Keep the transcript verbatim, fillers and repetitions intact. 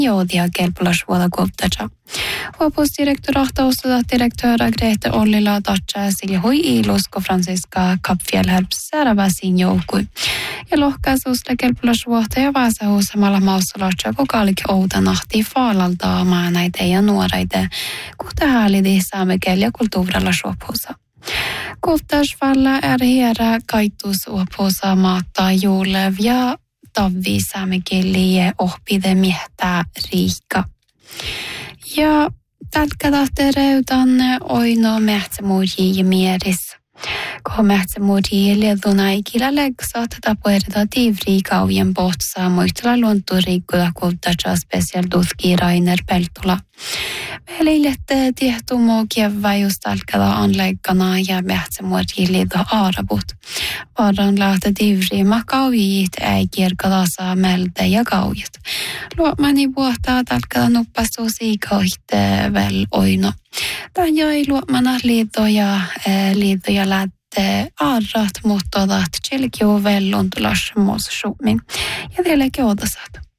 joudia kelpolasvuoda kovtaja. Huopusdirektorahta osuda direktööra Grete Ollila tatsa sille hui ilusko Franziska Kapfjellherp sääräväsiin joukui. Ja lohkaisuusle kelpolasvuohta ja vaasahu samalla maussalatsa kokalikin outa nahti faalalta maanaita ja nuoreita, kuhta häälidi saamekel ja kulttuurilla suopuusa. Kovtasvalla är hera kaitusuopuusa maattaa juulev ja tavvi saamekeliä ohpide miehtää riikka. Ja tälkä tahtereutan oino mehtsämuuji ja mieris. Koho mehtsämuuji lieduna ikillä legsat tapoerita tiivri kauvien pohtsa muistella luonturiikkuja kultatsa special tuski Rainer Peltola. Meilille tiehtumo kievä just tälkällä anleikkana ja mehtsämuuji liido aarabut. Varan lähtä tiivri makaujit ei kirkalasa melte ja kaujit. Luomani vuotta tälkällä nuppastu siikoitte vel oino. Tämän jäi luomana liitoja, liitoja lähtee aarrat, mutta otat tjelkiu vellon tulas muus suomin. Ja teille keotasat.